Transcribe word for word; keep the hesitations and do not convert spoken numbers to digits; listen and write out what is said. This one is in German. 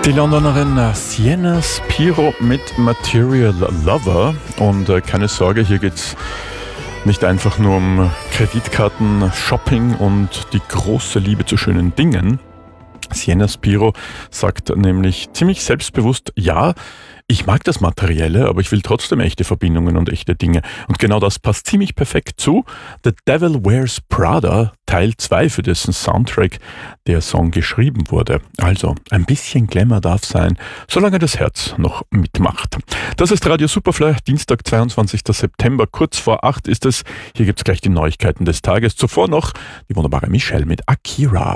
Die Londonerin Sienna Spiro mit Material Lover. Und äh, keine Sorge, hier geht's nicht einfach nur um Kreditkarten, Shopping und die große Liebe zu schönen Dingen. Sienna Spiro sagt nämlich ziemlich selbstbewusst, ja, ich mag das Materielle, aber ich will trotzdem echte Verbindungen und echte Dinge. Und genau das passt ziemlich perfekt zu The Devil Wears Prada Teil zwei, für dessen Soundtrack der Song geschrieben wurde. Also ein bisschen Glamour darf sein, solange das Herz noch mitmacht. Das ist Radio Superfly, Dienstag, zweiundzwanzigster September, kurz vor acht ist es. Hier gibt's gleich die Neuigkeiten des Tages. Zuvor noch die wunderbare Michelle mit Akira.